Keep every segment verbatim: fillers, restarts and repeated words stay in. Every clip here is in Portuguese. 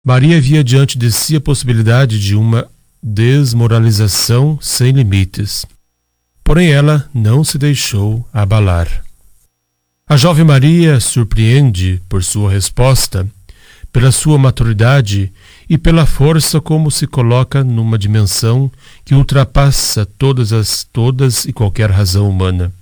Maria via diante de si a possibilidade de uma desmoralização sem limites. Porém, ela não se deixou abalar. A jovem Maria surpreende por sua resposta, pela sua maturidade e pela força como se coloca numa dimensão que ultrapassa todas as todas e qualquer razão humana.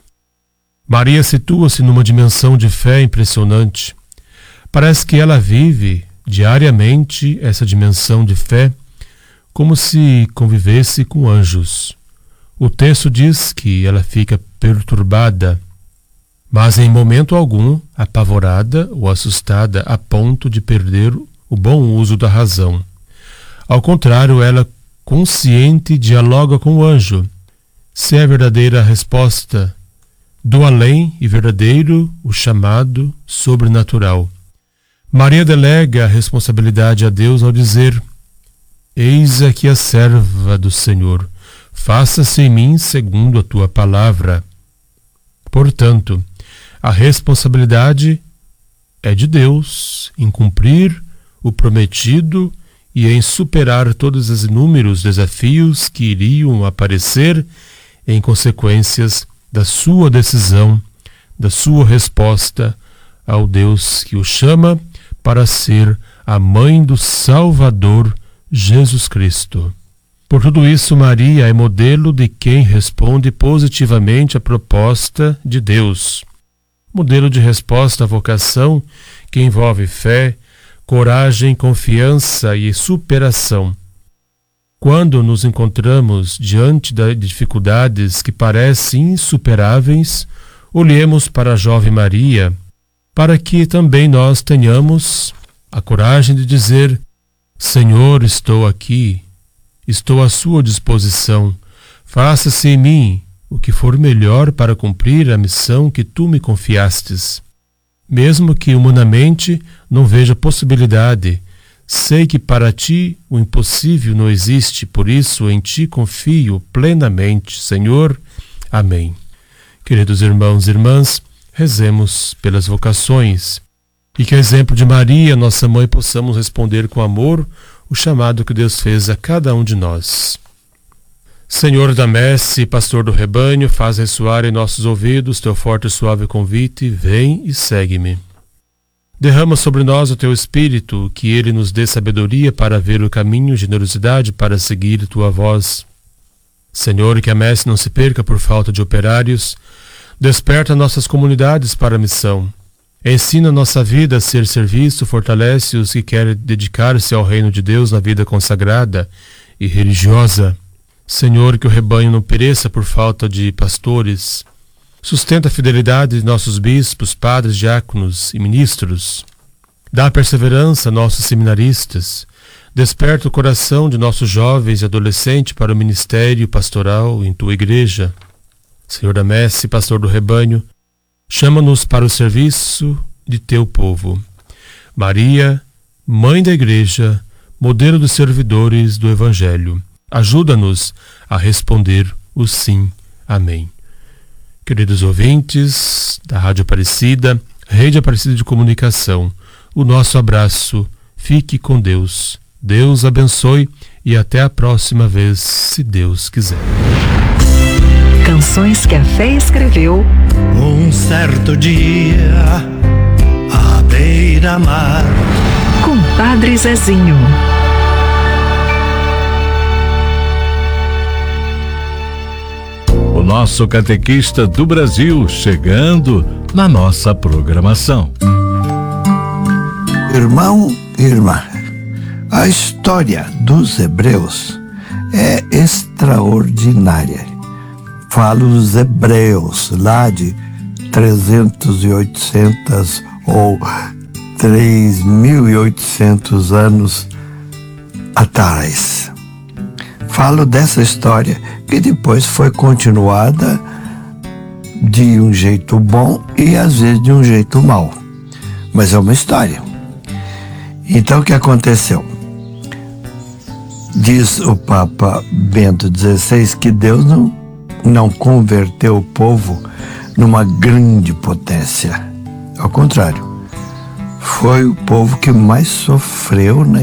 Maria situa-se numa dimensão de fé impressionante. Parece que ela vive diariamente essa dimensão de fé como se convivesse com anjos. O texto diz que ela fica perturbada, mas em momento algum apavorada ou assustada a ponto de perder o bom uso da razão. Ao contrário, ela, consciente, dialoga com o anjo. Se é a verdadeira resposta do além e verdadeiro o chamado sobrenatural. Maria delega a responsabilidade a Deus ao dizer: Eis aqui a serva do Senhor, faça-se em mim segundo a tua palavra. Portanto, a responsabilidade é de Deus em cumprir o prometido e em superar todos os inúmeros desafios que iriam aparecer em consequências da sua decisão, da sua resposta ao Deus que o chama para ser a mãe do Salvador Jesus Cristo. Por tudo isso, Maria é modelo de quem responde positivamente à proposta de Deus. Modelo de resposta à vocação que envolve fé, coragem, confiança e superação. Quando nos encontramos diante de dificuldades que parecem insuperáveis, olhemos para a jovem Maria, para que também nós tenhamos a coragem de dizer: Senhor, estou aqui, estou à sua disposição, faça-se em mim o que for melhor para cumprir a missão que tu me confiastes. Mesmo que humanamente não veja possibilidade, sei que para ti o impossível não existe, por isso em ti confio plenamente, Senhor. Amém. Queridos irmãos e irmãs, rezemos pelas vocações e que, a exemplo de Maria, nossa mãe, possamos responder com amor o chamado que Deus fez a cada um de nós. Senhor da messe, pastor do rebanho, faz ressoar em nossos ouvidos teu forte e suave convite: vem e segue-me. Derrama sobre nós o teu Espírito, que ele nos dê sabedoria para ver o caminho, generosidade para seguir tua voz. Senhor, que a messe não se perca por falta de operários, desperta nossas comunidades para a missão. Ensina nossa vida a ser serviço, fortalece os que querem dedicar-se ao reino de Deus na vida consagrada e religiosa. Senhor, que o rebanho não pereça por falta de pastores. Sustenta a fidelidade de nossos bispos, padres, diáconos e ministros. Dá perseverança a nossos seminaristas. Desperta o coração de nossos jovens e adolescentes para o ministério pastoral em tua igreja. Senhor da messe, pastor do rebanho, chama-nos para o serviço de teu povo. Maria, mãe da igreja, modelo dos servidores do Evangelho, ajuda-nos a responder o sim. Amém. Queridos ouvintes da Rádio Aparecida, Rede Aparecida de Comunicação, o nosso abraço, fique com Deus. Deus abençoe e até a próxima vez, se Deus quiser. Canções que a fé escreveu. Um certo dia, à beira-mar, com Padre Zezinho. O nosso catequista do Brasil chegando na nossa programação. Irmão e irmã, a história dos hebreus é extraordinária. Falo dos hebreus lá de trezentos e oitocentos ou três mil e oitocentos anos atrás. Falo dessa história que depois foi continuada de um jeito bom e às vezes de um jeito mau. Mas é uma história. Então o que aconteceu? Diz o Papa Bento dezesseis que Deus não, não converteu o povo numa grande potência. Ao contrário, foi o povo que mais sofreu na